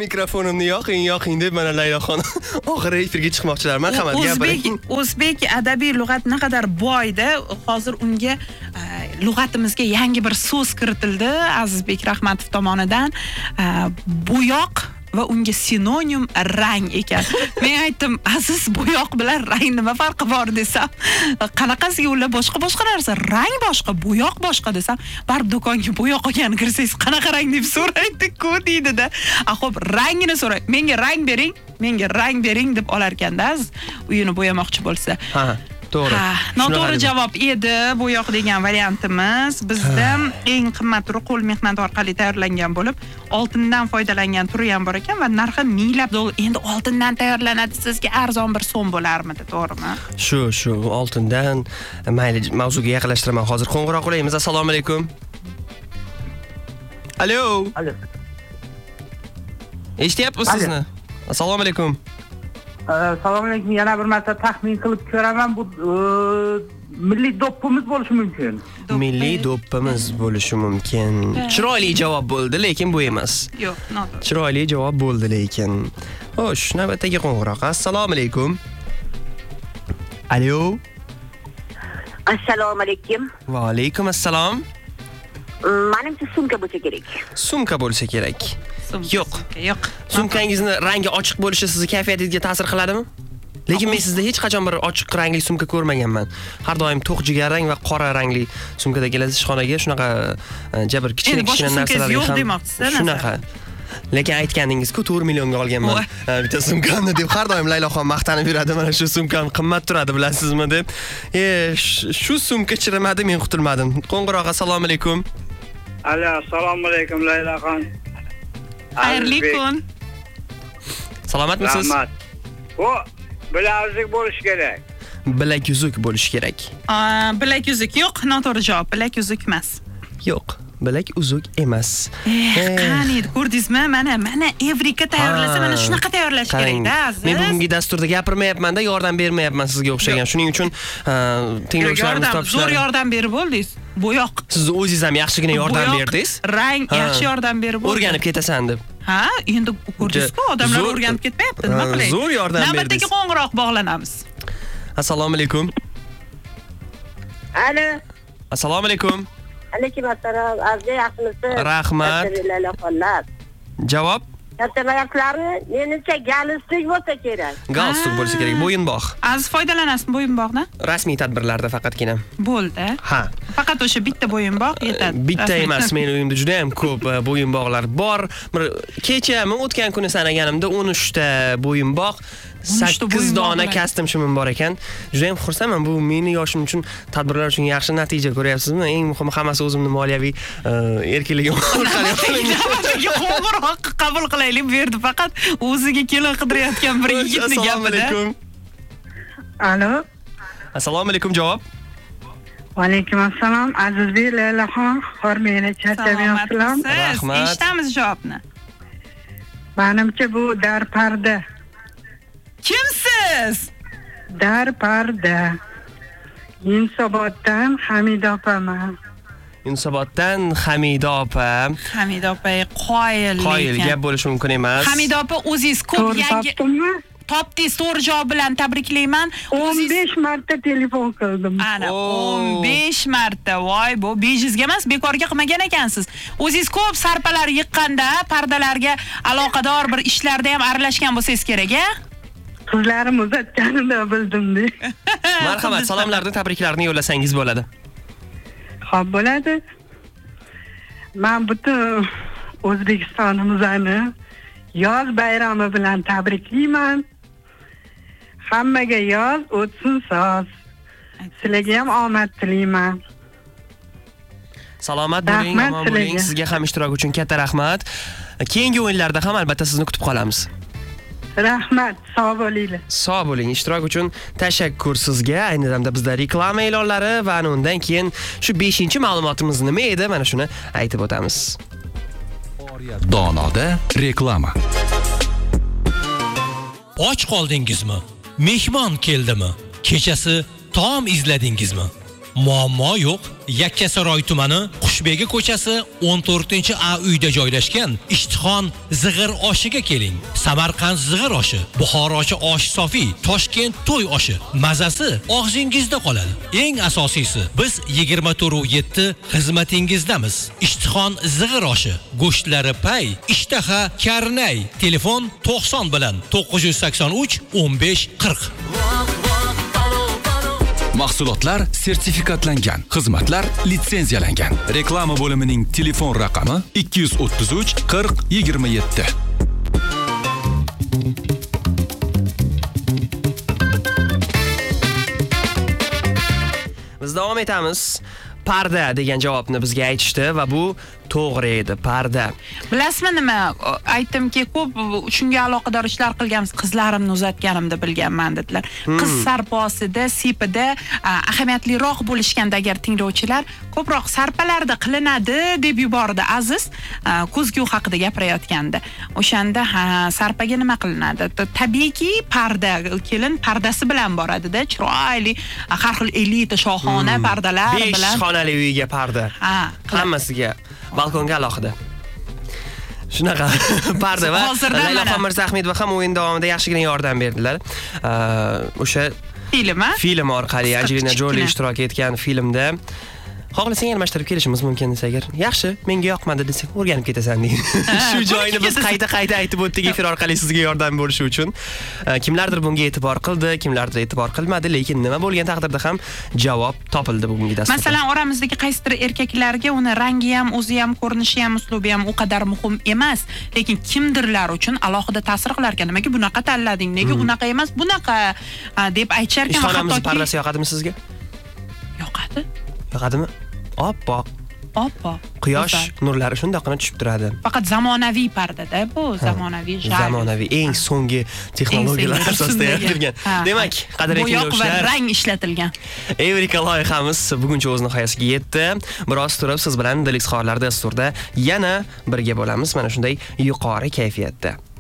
Mikrofonimni yoqing deb mana Layloxon oxiri efirga chiqmoqchilar. Marhamat, gapiring. O'zbek adabiy lug'at naqadar boyda. Hozir unga lug'atimizga yangi bir so'z kiritildi Azizbek Rahmatov tomonidan. Bo'yoq va unga sinonim rang ekan. Men aytdim, Aziz, bo'yoq bilan rang nima farqi bor desam, qanaqasiga ular boshqa narsa, rang boshqa, bo'yoq boshqa desam, barib do'konga bo'yoq olgan kirsangiz qanaqa rang deb so'raydi-ku deydi-da. Xo'p, rangini so'ray. Menga rang bering deb olar ekanda Aziz, uyini bo'yamoqchi bo'lsa. Ha. To'g'ri. Noto'g'ri javob edi bo'yoq degan variantimiz. Bizda eng qimmat turi qo'l mehnati orqali tayyorlangan bo'lib, oltindan foydalangan turi ham bor ekan va narxi minglab dollar. Endi oltindan tayyorlanadi, sizga arzon bir so'm bo'larmidi, to'g'rimi? Shu oltindan. Mayli, mavzuga yaqinlashtiraman. Hozir qo'ng'iroq qilaymiz. Assalomu alaykum. Alo. Eshityapsiz sizni? Assalomu alaykum. Assalomu alaykum. Yana bir marta taxmin qilib ko'raman, bu milliy do'ppimiz bo'lishi mumkin. Milliy do'ppimiz bo'lishi mumkin. Chiroyli javob bo'ldi, lekin bu emas. Yo'q, noto'g'ri. Chiroyli javob bo'ldi, lekin. Xo'sh, navbatdagi qo'ng'iroq. Assalomu alaykum. Alo. Assalomu alaykum. Va alaykum assalom. Menimcha sumka bo'lsa kerak. Sumka bo'lsa kerak. Yo'q. Sumkangizni rangi ochiq bo'lishi sizni kayfiyatingizga ta'sir qiladimi? Lekin men sizda hech qachon bir ochiq rangli sumka ko'rmaganman. Har doim to'q jigarrang va qora rangli sumkada kelasiz ishxonaga, shunaqa jabr kichkina narsalarga ham. Shunaqa. Lekin aytganingiz-ku 4 millionga olganman. Bitta sumkamni deb har doim Layloxon maqtanib yuradi. Mana shu sumkam qimmat turadi, bilasizmi deb. Shu sumka chirimadi, men qutulmadim. Qo'ng'iroq, assalomu alaykum. Assalomu alaykum Layloxon. Xayrli kun. Salomatmisiz? Rahmat. Bu bilaguzuk bo'lishi kerak. Bilaguzuk bo'lishi kerak. Bilaguzuk yo'q, noto'g'ri javob. Bilaguzuk emas. Yo'q, bilak uzuk emas. Qani, ko'rdingizmi? Mana Evrika tayyorlasa, mana shunaqa tayyorlash kerak-da, Aziz. Men bugungi dasturda gapirmayapman-da, yordam bermayapman sizga o'xshagan. Shuning uchun tinglovchilarimiz topishlari. Zo'r yordam berib bo'ldingiz. Bo'yoq. Siz o'zingiz ham yaxshigina yordam berdingiz. Rang yaxshi yordam berib bo'ldi. O'rganib ketasan deb. Ha, endi ko'rdingizku, odamlar o'rganib ketmayapti, nima qilay? Zo'r yordam berdingiz. Navbatdagi qo'ng'iroq bog'lanamiz. Assalomu alaykum. Alo. Assalomu alaykum. Alaykum assalom. Aziz, yaxshimisiz? Rahmat. Javob? Kattalarni menimcha galstuk bo'lsa kerak. Galstuk bo'lsa kerak, bo'yinbog'. Aziz, foydalanasizmi bo'yinbog'dan? Rasmiy tadbirlarda faqatgina. Bo'ldi. Ha. Faqat o'sha bitta bo'yinbog' yetadi. Bitta emas, mening uyimda juda ham ko'p bo'yinbog'lar bor. Kecha men o'tgan kuni sanaganimda 13 ta bo'yinbog', 8 dona kostyum shimim bor ekan. Juda ham xursandman. Bu meni yoshim uchun tadbirlar uchun yaxshi natija ko'ryapsizmi? Eng muhimi hammasi o'zimni moliyaviy erkinligim orqali qo'ng'iroq qabul qilaylik. Bu yerda faqat o'ziga kelin qidirayotgan bir yigitni gapida. Assalomu alaykum. Alo. Assalomu alaykum, javob. Va alaykum assalom. Azizbek Layloxon, hormanglar, charchamayapsizlar? Rahmat. Eshitamiz javobni. Menimcha bu darparda. Kimsiz? Darparda. Yunusoboddan Hamida opaman. Yunusoboddan Hamida opa qoyil gap bo'lishi mumkin emas. Hamida opa, o'zingiz ko'p yangi topdingiz, to'g'ri javob bilan tabriklayman. 15 marta telefon qildim. Ana 15 marta. Voy, bu bejizga emas, bekorga qilmagan ekansiz. O'zingiz ko'p sarpalar yiqqanda, pardalarga aloqador bir ishlarda ham aralashgan bo'lsangiz kerak-a? Qizlarim uzatganini bildim-de. Marhamat, salomlarni, tabriklarni yo'llasangiz bo'ladi. Xo'p, bo'ladi. Men butun O'zbekistonimizni yoz bayrami bilan tabriklayman. Hammaga yoz o'tsin soz. Sizlarga ham omad tilayman. Salomat bo'ling, omon bo'ling. Sizga ham ishtirok uchun katta rahmat. Keyingi o'yinlarda ham albatta sizni kutib qolamiz. Rahmat, sog' bo'linglar. Sog' bo'ling. Ishtirok uchun tashakkur sizga. Ayni damda bizda reklama e'lonlari va undan keyin shu 5-ma'lumotimiz nima edi, mana shuni aytib o'tamiz. Donoda reklama. Och qoldingizmi? Mehmon keldimi? Kechasi taom izladingizmi? Muammo yo'q. Yakkasaroy tumani Qushbegi ko'chasi 14-A uyda joylashgan Ishtixon zig'ir oshiga keling. Samarqand zig'ir oshi, Buxorochi osh sofi, Toshkent to'y oshi. Mazasi og'zingizda qoladi. Eng asosiysi, biz 24/7 xizmatingizdamiz. Ishtixon zig'ir oshi, go'shtlari pay, ishtaha karnay. Telefon 90 bilan 983 15 40. Mahsulotlar sertifikatlangan, xizmatlar litsenziyalangan. Reklama bo'limining telefon raqami 233 40 27. Biz davom etamiz. Parda degan javobni bizga aytishdi va bu to'g'ri edi, parda. Bilasizmi nima? Aytdimki, ko'p shunga aloqador ishlar qilganmiz. Qizlarimni uzatganimda bilganman dedilar. Qiz sarposida, sepida ahamiyatliroq bo'lishganda agar tinglovchilar ko'proq sarpalarda qilinadi deb yubordi Aziz ko'zgu haqida gapirayotganda. O'shanda sarpaga nima qilinadi? Tabiiyki, parda, kelin pardasi bilan boradida, chiroyli, har xil elita shohona pardalar bilan. 5 xonali uyga parda. Hammasiga balkonga alohida. Shunaqa parda va Laylo Xamirzaxmedova ham o'yin davomida yaxshigina yordam berdilar. O'sha film orqali Angelina Jolie ishtirok etgan filmda xohlasang almashtirib kelishimiz mumkin desagar, yaxshi, menga yoqmadi desang, o'rganib ketasan deydi. Shu joyini biz qayta aytib o'tdik efir orqali sizga yordam bo'lishi uchun. Kimlardir bunga e'tibor qildi, kimlardir e'tibor qilmadi, lekin nima bo'lgan taqdirda ham javob topildi bugungi dasturda. Masalan, oramizdagi qaysidir erkaklarga uni rangi ham, o'zi ham, ko'rinishi ham, uslubi ham u qadar muhim emas, lekin kimdirlar uchun alohida ta'sir qilar ekan. Nimaga bunaqa tanlading? Nega unaqa emas, bunaqa deb aytishar ekan. Ishxonamiz pardasi yoqadimi sizga? Yoqadi. Yoqadimi? Oppoq. Quyosh nurlari shundoqina tushib turadi. Faqat zamonaviy pardada bu, zamonaviy jar. Zamonaviy, eng so'nggi texnologiyalar asosida yaratilgan. Demak, qadrli tinglovchilar, bo'yoq va rang ishlatilgan. Evrika loyihamiz buguncha o'z nihoyasiga yetdi. Biroz turib siz bilan Dilizxorlar dasturida yana birga bo'lamiz. Mana shunday yuqori kayfiyatda.